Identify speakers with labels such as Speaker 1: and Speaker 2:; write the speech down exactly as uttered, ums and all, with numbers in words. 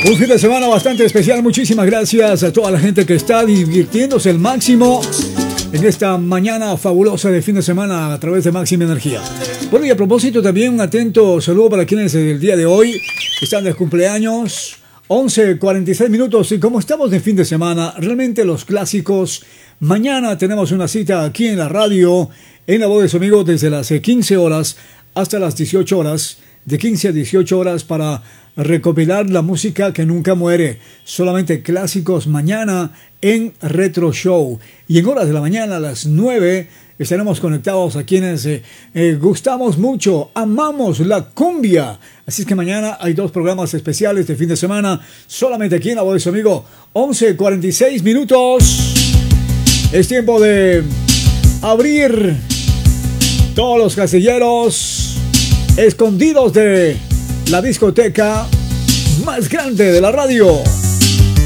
Speaker 1: Un fin de semana bastante especial. Muchísimas gracias a toda la gente que está divirtiéndose al máximo en esta mañana fabulosa de fin de semana a través de Máxima Energía. Bueno, y a propósito también un atento saludo para quienes el día de hoy están de cumpleaños. once cuarenta y seis minutos, y como estamos de fin de semana, realmente los clásicos. Mañana tenemos una cita aquí en la radio, en La Voz de su Amigo, desde las quince horas hasta las dieciocho horas, de quince a dieciocho horas, para recopilar la música que nunca muere. Solamente clásicos mañana en Retro Show. Y en horas de la mañana, a las nueve, estaremos conectados a quienes eh, eh, gustamos mucho, amamos la cumbia. Así es que mañana hay dos programas especiales de fin de semana, solamente aquí en La Voz de su Amigo. once cuarenta y seis minutos. Es tiempo de abrir todos los casilleros escondidos de la discoteca más grande de la radio.